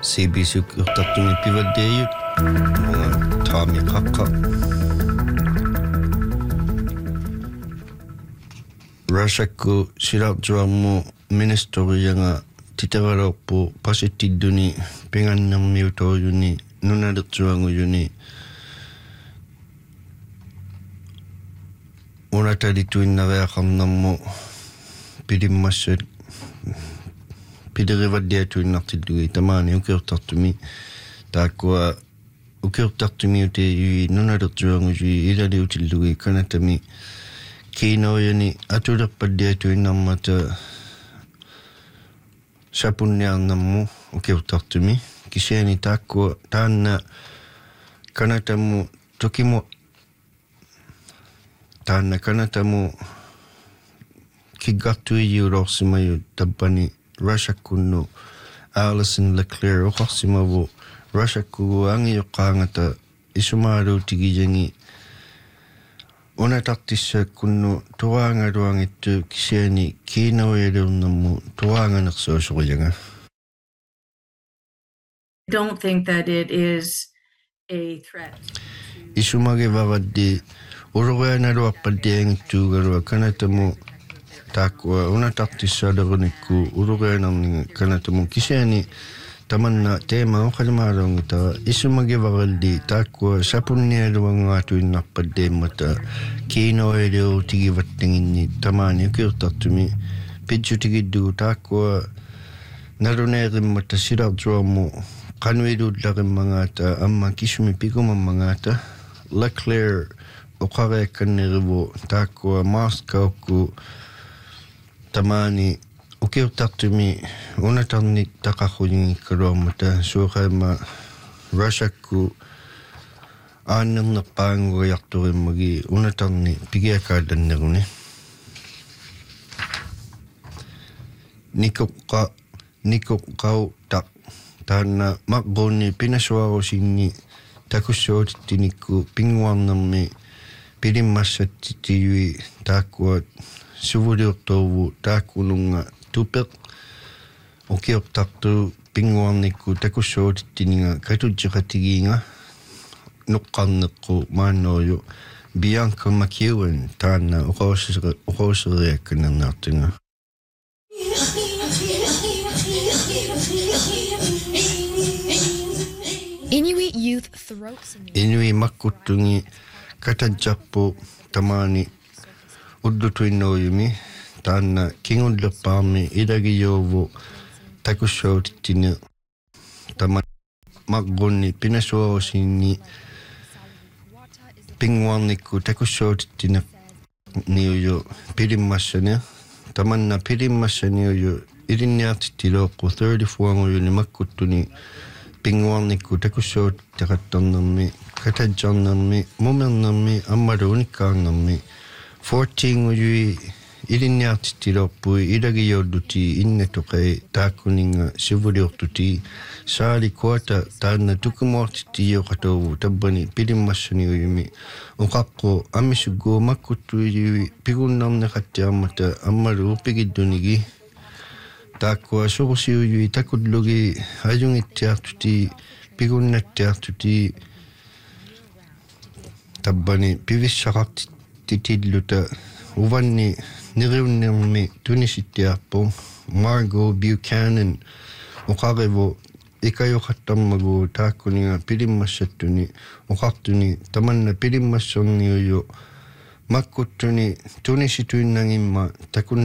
CBC tartumi pivaddeeyut taami qaqqa Russiakku silartuarmu ministerianga titeralorpu pasittidduni pingannermiutoriuni nunalertuanguyuni unatalituinnariaqarnermu pilimmassat piderivaddiatuinnartillugi tamaani ukiortartumi taakkua ukiortartumiute yui nunalertuanguyui ilaliutillugi kanatami kiinoyani atulerpaddiatuinnarmata sapunniarnermu ukiortartumi kisiani taakkua taanna kanatamu tokimu taanna kanatamu kiggartuijuulorsimayu tappani Russiakkunnu Alison Leclerc uqarsimavu Russiakkugu angiyoqqaangata isumaaluutigijangi unatartissakkunnu tuaangaluangittu kisiani kiinoyalurnermu tuaanganersuusurijanga don't think that it is a threat. Isumagivaraddi ulurianaluarpaddiangittuugalua kanatamu taakkua unatartissaalerunikku ulurianarninga kanatamu kisiani tamanna teema uqalimaalungita isumagivaralli taakkua sapunnialuangaatuinnarpaddeemmata kiinoyaliutigivattanginni tamaani ukiortartumi pitsutigiddugu taakkua naluneerimmata silartuarmu qanuiluullarimmangaata amma kisumi pikumammangaata Leclerc uqariakkannerivu taakkua Moscowku tamaani ukiortartumi unatarni taqarruningikkaluarmata suuqaima Russiakku aannernerpaanguriarturimmagi unatarni pigiakaallanneruni nikoqqau taq taanna maqquunni pinasuarusinni takussuutittinikku pinguarnermi pilimmassattitiyui taakkua suvuliortorvu taakkununga tupeq ukiortartu pinguarnikku takussuutittininga katutjeqatigiinga nuqqarneqqu maannoorju Bianca McEwen taanna uqauseriakkanernaartunga Inuit youth throat singing. Inui makkuttungi katajjappu tamaani uddutuinnoojumi taanna kingullerpaarmi ilagiyoovu takussuutittini tama maqquunni pinasuarusinni pinguarnikku takussuutittini niuju pilimmassani tamanna pilimmassaniuju ilinniartittilooqqu 34-angujuni makkuttuni pinguarnikku takussuutittaqattornermi katajjarnermi mumernermi ammalu unikkaarnermi 14-ngujui ilinniartittilorpui ilagiyoolluti innatoqai taakkuninga sivuliortuti saali kuata taanna tukumuartittiyoqatuuvu tabbani pilimmassaniujumi uqaqqu ammisuggu makkuttuijui pigunnarneqattiarmata ammalu upigiddunigi taakkua surusiujui takullugi ajungittiartuti pigunnattiartuti tabbani pivissaqartitilluta uvanni niriunnermi tunisittiarpu Margot Buchanan uqarivu ikayoqattarmagu taakkuninga pilimmassattuni uqartuni tamanna pilimmassorniuju makkuttuni tunisituinnangimma takun